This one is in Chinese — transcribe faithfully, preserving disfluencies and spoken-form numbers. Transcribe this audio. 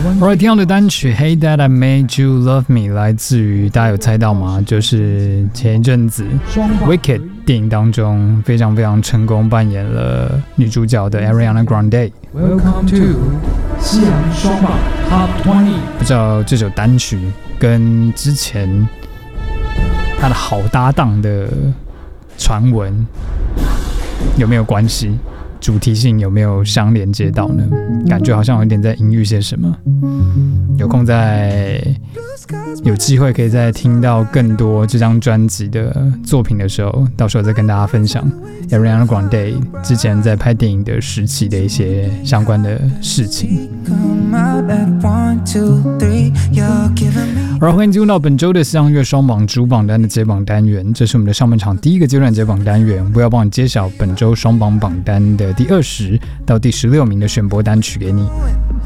Alright， 听到的单曲 Hey That I Made You Love Me 来自于大家有猜到吗？就是前一阵子 Wicked 电影当中非常非常成功扮演了女主角的 Ariana Grande。Welcome to 西洋双榜 Top 二十。 不知道这首单曲跟之前他的好搭档的传闻有没有关系？主题性有没有相连接到呢？感觉好像有点在隐喻些什么。有空在有机会可以再听到更多这张专辑的作品的时候，到时候再跟大家分享 Ariana Grande 之前在拍电影的时期的一些相关的事情。而欢迎进入到本周的西洋乐双榜主榜单的揭榜单元，这是我们的上半场第一个阶段揭榜单元，我要帮你揭晓本周双榜榜单的第二十到第十六名的选播单曲给你。